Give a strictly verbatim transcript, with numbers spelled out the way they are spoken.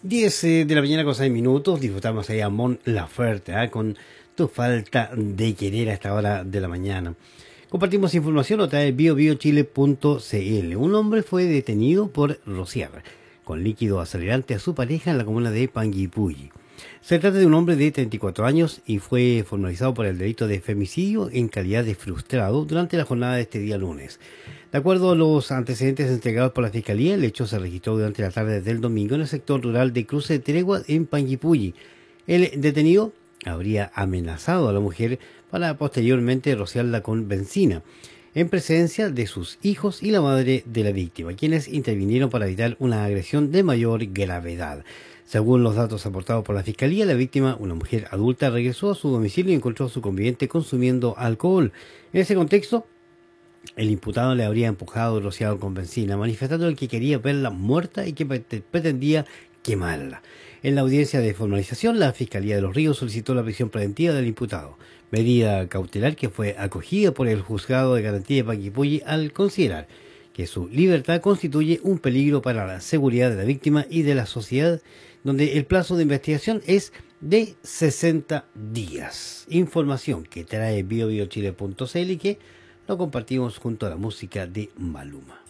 diez eh, de la mañana con seis minutos, disfrutamos ahí a Mon Laferte, ¿eh? Con Tu falta de querer a esta hora de la mañana. Compartimos información a través de bio bio chile punto c l. Un hombre fue detenido por rociar con líquido acelerante a su pareja en la comuna de Panguipulli. Se trata de un hombre de treinta y cuatro años y fue formalizado por el delito de femicidio en calidad de frustrado durante la jornada de este día lunes. De acuerdo a los antecedentes entregados por la Fiscalía, el hecho se registró durante la tarde del domingo en el sector rural de Cruce de Tregua, en Panguipulli. El detenido habría amenazado a la mujer para posteriormente rociarla con benzina, en presencia de sus hijos y la madre de la víctima, quienes intervinieron para evitar una agresión de mayor gravedad. Según los datos aportados por la Fiscalía, la víctima, una mujer adulta, regresó a su domicilio y encontró a su conviviente consumiendo alcohol. En ese contexto, el imputado le habría empujado y rociado con benzina, manifestando el que quería verla muerta y que pretendía quemarla. En la audiencia de formalización, la Fiscalía de Los Ríos solicitó la prisión preventiva del imputado, medida cautelar que fue acogida por el Juzgado de Garantía de Panguipulli al considerar que su libertad constituye un peligro para la seguridad de la víctima y de la sociedad, donde el plazo de investigación es de sesenta días. Información que trae bio bio chile punto c l y que lo compartimos junto a la música de Maluma.